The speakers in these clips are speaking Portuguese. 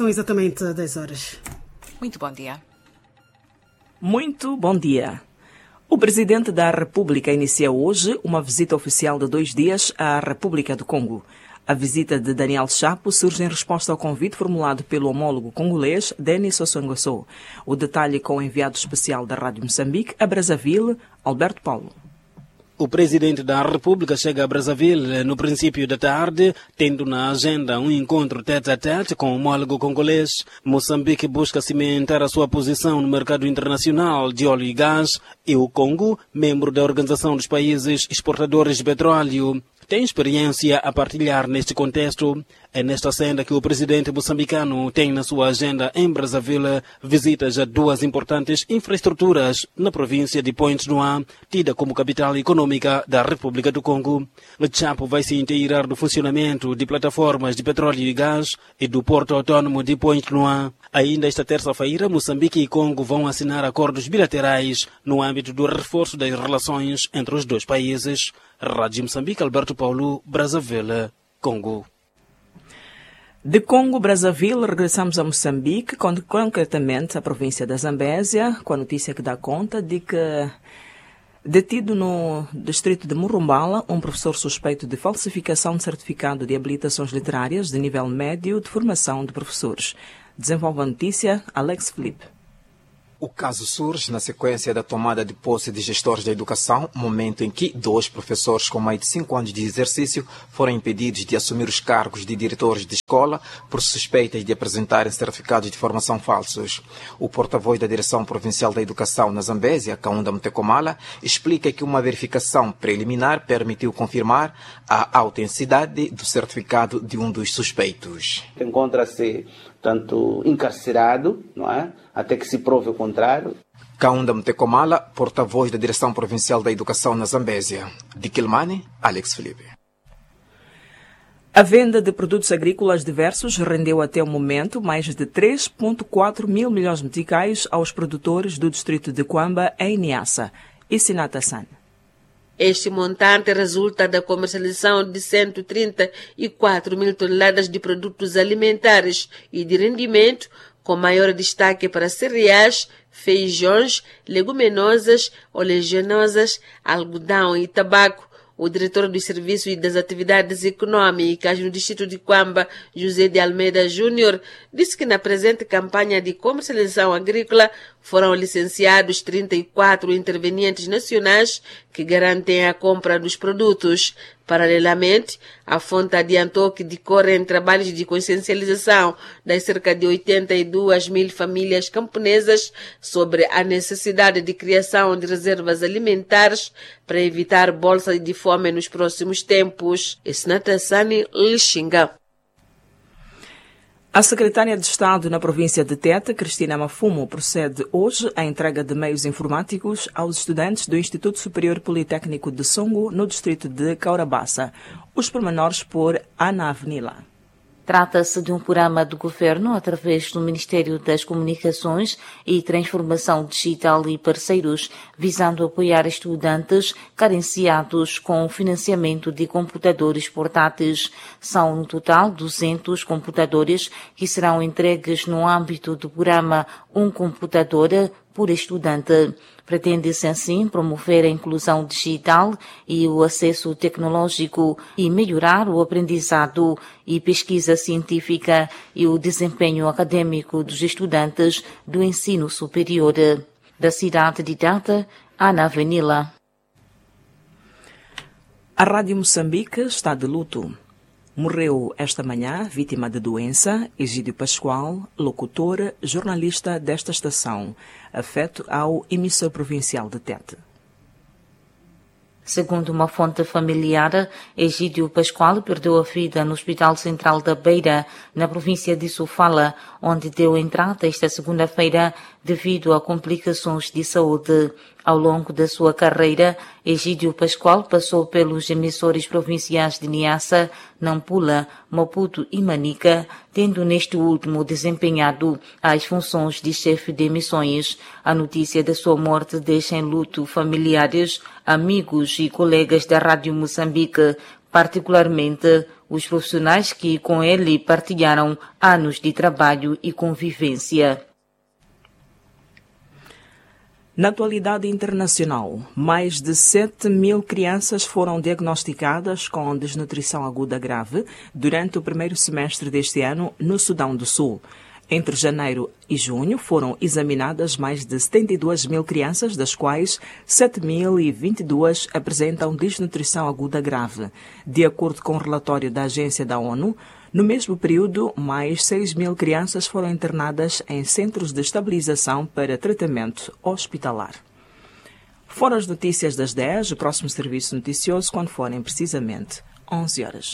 São exatamente 10 horas. Muito bom dia. Muito bom dia. O Presidente da República inicia hoje uma visita oficial de 2 dias à República do Congo. A visita de Daniel Chapo surge em resposta ao convite formulado pelo homólogo congolês Denis Sassou Nguesso. O detalhe com o enviado especial da Rádio Moçambique a Brazzaville, Alberto Paulo. O Presidente da República chega a Brazzaville no princípio da tarde, tendo na agenda um encontro tete-a-tete com o homólogo congolês. Moçambique busca cimentar a sua posição no mercado internacional de óleo e gás e o Congo, membro da Organização dos Países Exportadores de Petróleo, tem experiência a partilhar neste contexto. É nesta senda que o presidente moçambicano tem na sua agenda em Brazzaville visitas a 2 importantes infraestruturas na província de Pointe-Noire, tida como capital econômica da República do Congo. O Chapo vai se inteirar do funcionamento de plataformas de petróleo e gás e do porto autônomo de Pointe-Noire. Ainda esta terça-feira, Moçambique e Congo vão assinar acordos bilaterais no âmbito do reforço das relações entre os 2 países. Rádio Moçambique, Alberto Paulo, Brazzaville, Congo. De Congo, Brazzaville, regressamos a Moçambique, concretamente a província da Zambésia, com a notícia que dá conta de que, detido no distrito de Murumbala, um professor suspeito de falsificação de certificado de habilitações literárias de nível médio de formação de professores. Desenvolve a notícia Alex Felipe. O caso surge na sequência da tomada de posse de gestores da educação, momento em que 2 professores com mais de 5 anos de exercício foram impedidos de assumir os cargos de diretores de escola por suspeitas de apresentarem certificados de formação falsos. O porta-voz da Direção Provincial da Educação na Zambésia, Kaunda Mtekomala, explica que uma verificação preliminar permitiu confirmar a autenticidade do certificado de um dos suspeitos. Encontra-se tanto encarcerado, não é? Até que se prove o contrário. Kaunda Mtekomala, porta-voz da Direção Provincial da Educação na Zambésia. De Quilmane, Alex Felipe. A venda de produtos agrícolas diversos rendeu até o momento mais de 3,4 mil milhões de meticais aos produtores do distrito de Kwamba, em Niassa. E Sinata San. Este montante resulta da comercialização de 134 mil toneladas de produtos alimentares e de rendimento, com maior destaque para cereais, feijões, leguminosas, oleaginosas, algodão e tabaco. O diretor dos Serviços e das Atividades Econômicas no distrito de Kwamba, José de Almeida Júnior, disse que na presente campanha de comercialização agrícola foram licenciados 34 intervenientes nacionais que garantem a compra dos produtos. Paralelamente, a fonte adiantou que decorrem trabalhos de consciencialização das cerca de 82 mil famílias camponesas sobre a necessidade de criação de reservas alimentares para evitar bolsa de fome nos próximos tempos. Esnatassani Lixinga. A secretária de Estado na província de Tete, Cristina Mafumo, procede hoje à entrega de meios informáticos aos estudantes do Instituto Superior Politécnico de Songo, no distrito de Caurabassa. Os pormenores por Ana Avenila. Trata-se de um programa do governo através do Ministério das Comunicações e Transformação Digital e parceiros, visando apoiar estudantes carenciados com financiamento de computadores portáteis. São, no total, 200 computadores que serão entregues no âmbito do programa Um Computador por Estudante. Pretende-se assim promover a inclusão digital e o acesso tecnológico e melhorar o aprendizado e pesquisa científica e o desempenho acadêmico dos estudantes do ensino superior. Da cidade de Tete, Ana Avenila. A Rádio Moçambique está de luto. Morreu esta manhã, vítima de doença, Egídio Pascoal, locutor, jornalista desta estação, afeto ao emissor provincial de Tete. Segundo uma fonte familiar, Egídio Pascoal perdeu a vida no Hospital Central da Beira, na província de Sofala, onde deu entrada esta segunda-feira devido a complicações de saúde. Ao longo da sua carreira, Egídio Pascoal passou pelos emissores provinciais de Niassa, Nampula, Maputo e Manica, tendo neste último desempenhado as funções de chefe de emissões. A notícia da sua morte deixa em luto familiares, amigos e colegas da Rádio Moçambique, particularmente os profissionais que com ele partilharam anos de trabalho e convivência. Na atualidade internacional, mais de 7.000 crianças foram diagnosticadas com desnutrição aguda grave durante o primeiro semestre deste ano no Sudão do Sul. Entre janeiro e junho foram examinadas mais de 72.000 crianças, das quais 7.022 apresentam desnutrição aguda grave. De acordo com o relatório da Agência da ONU, no mesmo período, mais 6.000 crianças foram internadas em centros de estabilização para tratamento hospitalar. Foram as notícias das 10, o próximo serviço noticioso quando forem precisamente 11 horas.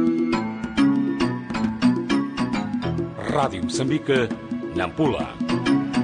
Rádio Moçambique, Nampula.